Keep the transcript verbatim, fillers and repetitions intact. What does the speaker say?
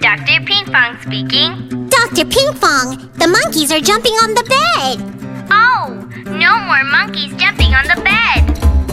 Doctor Pinkfong speaking. Doctor Pinkfong, the monkeys are jumping on the bed. Oh, no more monkeys jumping on the bed.